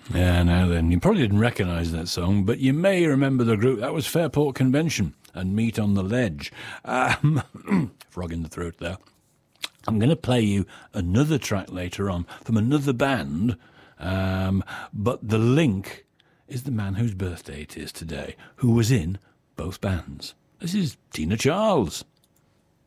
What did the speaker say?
Yeah, now then, you probably didn't recognise that song, but you may remember the group. That was Fairport Convention and Meet on the Ledge. Frog in the throat there. I'm going to play you another track later on from another band, but the link is the man whose birthday it is today, who was in both bands. This is Tina Charles.